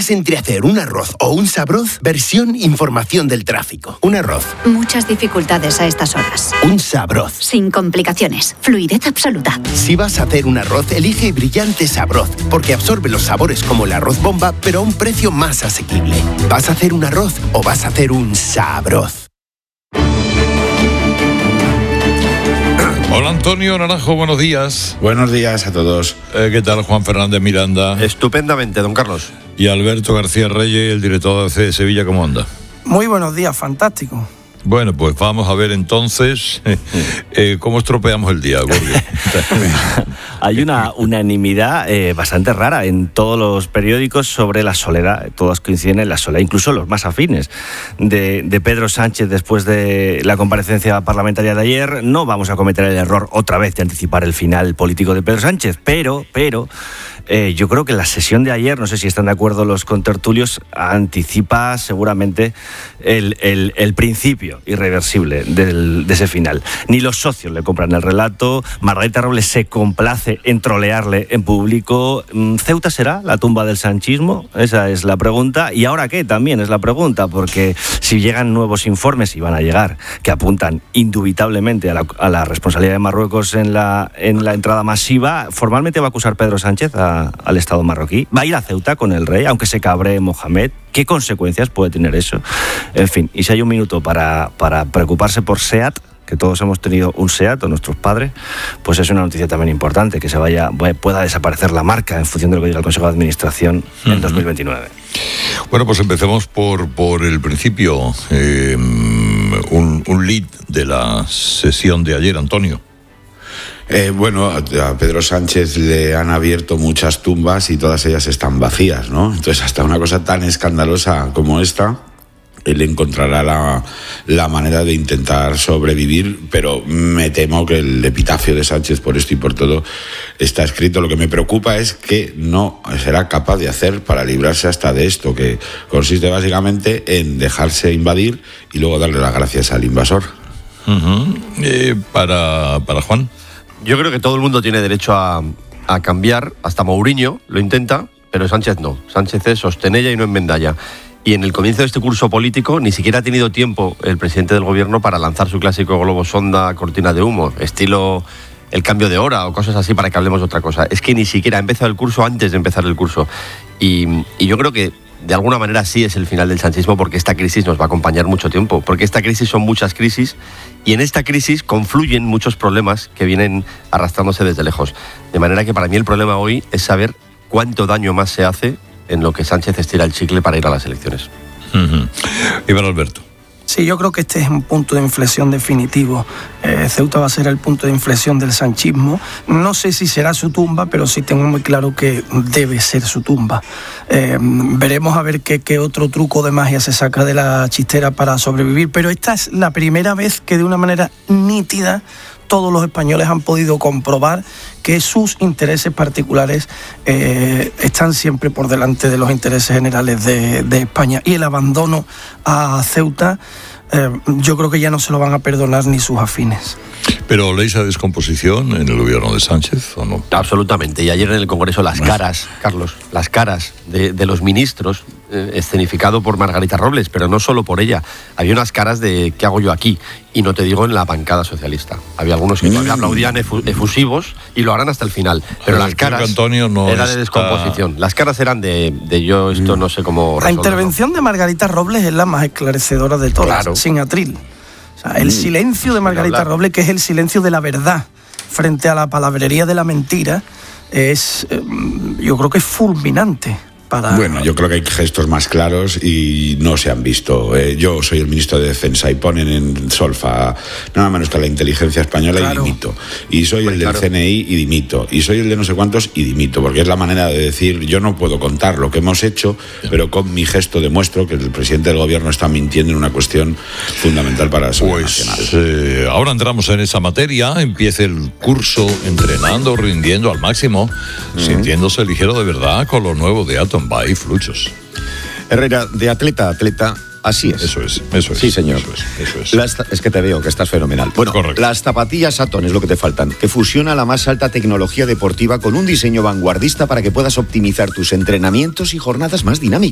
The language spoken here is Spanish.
dudas entre hacer un arroz o un sabroz, versión información del tráfico. Un arroz. Muchas dificultades a estas horas. Un sabroz. Sin complicaciones. Fluidez absoluta. Si vas a hacer un arroz, elige Brillante Sabroz, porque absorbe los sabores como el arroz bomba, pero a un precio más asequible. ¿Vas a hacer un arroz o vas a hacer un sabroz? Hola Antonio Naranjo, buenos días. Buenos días a todos. ¿Qué tal Juan Fernández Miranda? Estupendamente, don Carlos. Y Alberto García Reyes, el director de Sevilla, ¿cómo anda? Muy buenos días, fantástico. Bueno, pues vamos a ver entonces cómo estropeamos el día, Gorgui. Hay una unanimidad bastante rara en todos los periódicos sobre la soledad. Todos coinciden en la soledad, incluso los más afines de Pedro Sánchez después de la comparecencia parlamentaria de ayer. No vamos a cometer el error otra vez de anticipar el final político de Pedro Sánchez, pero yo creo que la sesión de ayer, no sé si están de acuerdo los contertulios, anticipa seguramente el principio irreversible de ese final. Ni los socios le compran el relato. Margarita Robles se complace en trolearle en público. ¿Ceuta será la tumba del sanchismo? Esa es la pregunta. ¿Y ahora qué? También es la pregunta, porque si llegan nuevos informes, y van a llegar, que apuntan indubitablemente a la responsabilidad de Marruecos en la entrada masiva, formalmente va a acusar Pedro Sánchez al Estado marroquí. Va a ir a Ceuta con el rey, aunque se cabree Mohamed. ¿Qué consecuencias puede tener eso? En fin, y si hay un minuto para preocuparse por SEAT, que todos hemos tenido un SEAT, o nuestros padres, pues es una noticia también importante, que pueda desaparecer la marca en función de lo que diga el Consejo de Administración en 2029. Bueno, pues empecemos por el principio. Un lead de la sesión de ayer, Antonio. Bueno, a Pedro Sánchez le han abierto muchas tumbas y todas ellas están vacías, ¿no? Entonces, hasta una cosa tan escandalosa como esta, él encontrará la manera de intentar sobrevivir, pero me temo que el epitafio de Sánchez por esto y por todo está escrito. Lo que me preocupa es que no será capaz de hacer para librarse hasta de esto, que consiste básicamente en dejarse invadir y luego darle las gracias al invasor. Para Juan. Yo creo que todo el mundo tiene derecho a cambiar. Hasta Mourinho lo intenta, pero Sánchez no. Sánchez es sostenella y no enmendalla. Y en el comienzo de este curso político ni siquiera ha tenido tiempo el presidente del gobierno para lanzar su clásico globo sonda, cortina de humo, estilo el cambio de hora o cosas así, para que hablemos de otra cosa. Es que ni siquiera ha empezado el curso antes de empezar el curso. Y yo creo que de alguna manera sí es el final del sanchismo, porque esta crisis nos va a acompañar mucho tiempo, porque esta crisis son muchas crisis y en esta crisis confluyen muchos problemas que vienen arrastrándose desde lejos. De manera que para mí el problema hoy es saber cuánto daño más se hace en lo que Sánchez estira el chicle para ir a las elecciones. Iván Alberto. Sí, yo creo que este es un punto de inflexión definitivo. Ceuta va a ser el punto de inflexión del sanchismo. No sé si será su tumba, pero sí tengo muy claro que debe ser su tumba. Veremos a ver qué otro truco de magia se saca de la chistera para sobrevivir, pero esta es la primera vez que de una manera nítida todos los españoles han podido comprobar que sus intereses particulares están siempre por delante de los intereses generales de España. Y el abandono a Ceuta, yo creo que ya no se lo van a perdonar ni sus afines. ¿Pero leéis esa descomposición en el gobierno de Sánchez o no? Absolutamente. Y ayer en el Congreso las caras, Carlos, las caras de los ministros, escenificado por Margarita Robles, pero no solo por ella. Había unas caras de ¿qué hago yo aquí? Y no te digo en la bancada socialista. Había algunos que todavía aplaudían efusivos y lo harán hasta el final. Pero las caras Antonio no eran de descomposición. Las caras eran de yo esto no sé cómo resolverlo. La intervención de Margarita Robles es la más esclarecedora de todas, claro, sin atril. O sea, el silencio de Margarita Robles, que es el silencio de la verdad frente a la palabrería de la mentira, es, yo creo que es fulminante. Bueno, yo creo que hay gestos más claros y no se han visto. Yo soy el ministro de Defensa y ponen en solfa nada menos que la inteligencia española, claro, y dimito. Y soy el del CNI y dimito. Y soy el de no sé cuántos y dimito. Porque es la manera de decir, yo no puedo contar lo que hemos hecho, pero con mi gesto demuestro que el presidente del gobierno está mintiendo en una cuestión fundamental para la seguridad nacional. Ahora entramos en esa materia. Empieza el curso entrenando, rindiendo al máximo, sintiéndose ligero de verdad con lo nuevo de Atom by Fluchos. Herrera, de atleta a atleta, así es. Eso es. Sí, señor. Eso es. Es que te veo, que estás fenomenal. Bueno, correcto. Las zapatillas Atom es lo que te faltan, que fusiona la más alta tecnología deportiva con un diseño vanguardista para que puedas optimizar tus entrenamientos y jornadas más dinámicas.